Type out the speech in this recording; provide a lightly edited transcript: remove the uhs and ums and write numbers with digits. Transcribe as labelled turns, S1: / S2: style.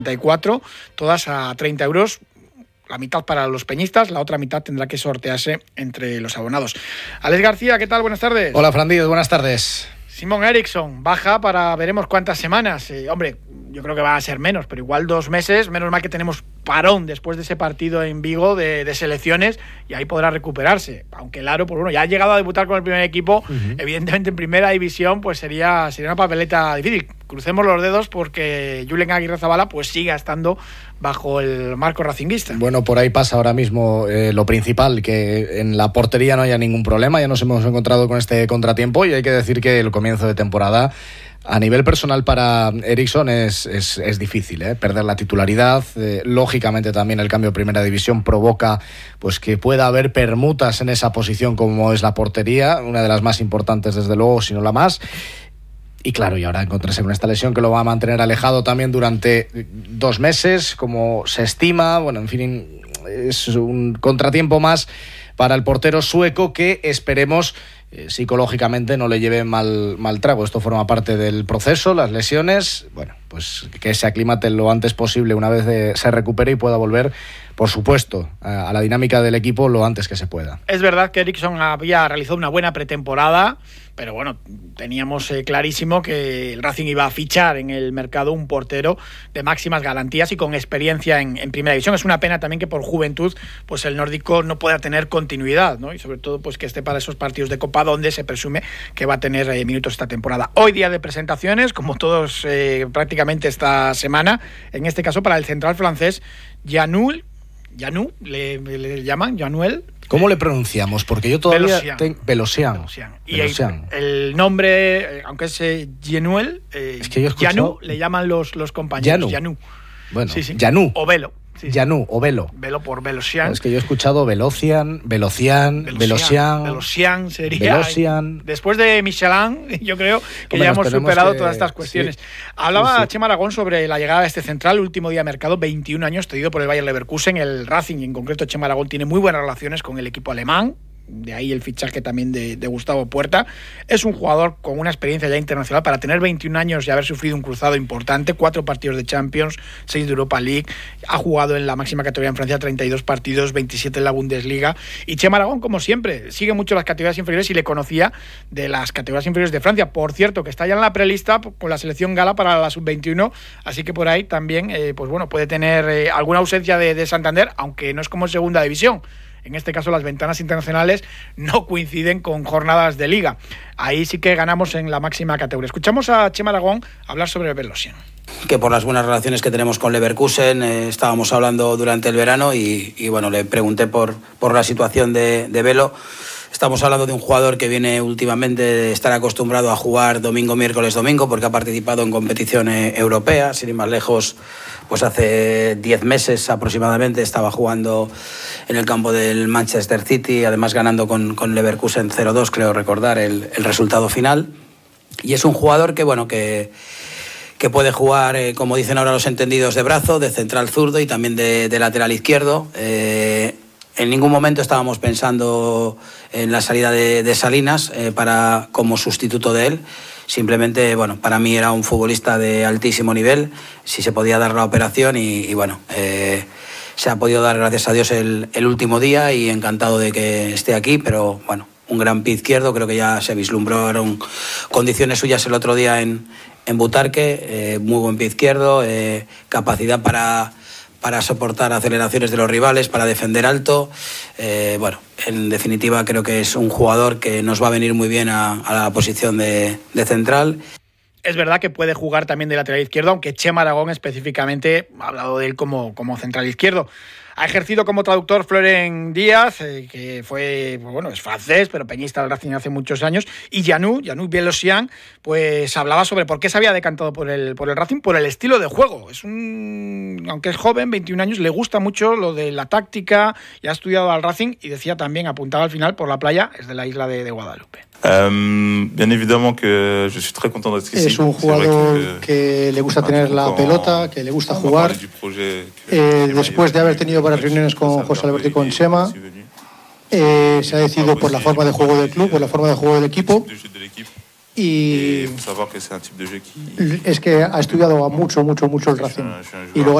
S1: 34, todas a 30 euros. La mitad para los peñistas, la otra mitad tendrá que sortearse entre los abonados. Alex García, ¿qué tal? Buenas tardes.
S2: Hola, Fran Díez, buenas tardes.
S1: Simón Eriksson baja para veremos cuántas semanas. Hombre, yo creo que va a ser menos, pero igual 2 meses. Menos mal que tenemos parón después de ese partido en Vigo de selecciones y ahí podrá recuperarse. Aunque el Aro, pues bueno, ya ha llegado a debutar con el primer equipo. Evidentemente en primera división pues sería una papeleta difícil. Crucemos los dedos porque Julen Aguirrezabala pues siga estando bajo el marco racinguista.
S2: Bueno, por ahí pasa ahora mismo lo principal, que en la portería no haya ningún problema. Ya nos hemos encontrado con este contratiempo y hay que decir que el comienzo de temporada a nivel personal para Eriksson es difícil, perder la titularidad. Lógicamente también el cambio de primera división provoca pues que pueda haber permutas en esa posición como es la portería, una de las más importantes desde luego, si no la más. Y claro, y ahora encontrarse con esta lesión que lo va a mantener alejado también durante 2 meses, como se estima. Bueno, en fin, es un contratiempo más para el portero sueco que esperemos psicológicamente no le lleve mal trago. Esto forma parte del proceso, las lesiones. Bueno, pues que se aclimate lo antes posible una vez se recupere y pueda volver, por supuesto, a la dinámica del equipo lo antes que se pueda.
S1: Es verdad que Eriksson había realizado una buena pretemporada, pero bueno, teníamos clarísimo que el Racing iba a fichar en el mercado un portero de máximas garantías y con experiencia en primera división. Es una pena también que por juventud pues el nórdico no pueda tener continuidad, ¿no? Y sobre todo pues que esté para esos partidos de Copa donde se presume que va a tener minutos esta temporada. Hoy día de presentaciones, como todos prácticamente esta semana, en este caso para el central francés Janu, le llaman Januel.
S2: ¿Cómo le pronunciamos? Porque yo todavía Belosian.
S1: Y el nombre, aunque es Januel,
S2: es que yo he escuchado...
S1: Janu le llaman los compañeros.
S2: Janu. Bueno,
S1: sí.
S2: Janu.
S1: O Velo. Sí.
S2: Janu o Velo.
S1: Velo por Velocian.
S2: Es que yo he escuchado Velocian sería. Velocian.
S1: Después de Michelin, yo creo que ya hemos superado todas estas cuestiones. Sí. Hablaba Chema Aragón sobre la llegada de este central, último día de mercado, 21 años, cedido por el Bayer Leverkusen. El Racing, y en concreto Chema Aragón, tiene muy buenas relaciones con el equipo alemán. De ahí el fichaje también de Gustavo Puerta. Es un jugador con una experiencia ya internacional para tener 21 años y haber sufrido un cruzado importante, 4 partidos de Champions, 6 de Europa League, ha jugado en la máxima categoría en Francia 32 partidos, 27 en la Bundesliga, y Chema Aragón, como siempre, sigue mucho las categorías inferiores y le conocía de las categorías inferiores de Francia. Por cierto, que está ya en la prelista con la selección gala para la sub-21, así que por ahí también pues bueno, puede tener alguna ausencia de Santander, aunque no es como segunda división. En este caso las ventanas internacionales no coinciden con jornadas de liga. Ahí sí que ganamos en la máxima categoría. Escuchamos a Chema Aragón hablar sobre Velocian.
S3: Que por las buenas relaciones que tenemos con Leverkusen, estábamos hablando durante el verano y bueno, le pregunté por la situación de Velo. Estamos hablando de un jugador que viene últimamente de estar acostumbrado a jugar domingo, miércoles, domingo, porque ha participado en competición europea. Sin ir más lejos, pues hace 10 meses aproximadamente estaba jugando en el campo del Manchester City, además ganando con Leverkusen 0-2, creo recordar el resultado final. Y es un jugador que, bueno, que puede jugar, como dicen ahora los entendidos, de brazo, de central zurdo y también de lateral izquierdo. En ningún momento estábamos pensando en la salida de Salinas como sustituto de él. Simplemente, bueno, para mí era un futbolista de altísimo nivel, si se podía dar la operación y bueno, se ha podido dar, gracias a Dios, el último día y encantado de que esté aquí, pero bueno, un gran pie izquierdo, creo que ya se vislumbraron condiciones suyas el otro día en Butarque, muy buen pie izquierdo, capacidad para soportar aceleraciones de los rivales, para defender alto. Bueno, en definitiva creo que es un jugador que nos va a venir muy bien a la posición de central.
S1: Es verdad que puede jugar también de lateral izquierdo, aunque Chema Aragón específicamente ha hablado de él como central izquierdo. Ha ejercido como traductor Florent Díaz, que fue, bueno, es francés, pero peñista del Racing hace muchos años, y Janu Velocian, pues hablaba sobre por qué se había decantado por el Racing, por el estilo de juego. Aunque es joven, 21 años, le gusta mucho lo de la táctica, y ha estudiado al Racing, y decía también, apuntaba al final, por la playa, es de la isla de Guadalupe.
S4: Bien évidemment que je suis très content d'être ici.
S5: Es un jugador que le gusta tener la pelota, que le gusta jugar. Después de haber tenido varias reuniones con José Alberto y con Chema, se ha decidido por la forma de juego del club, por la forma de juego del equipo. Y es que ha estudiado mucho el Racing. Y luego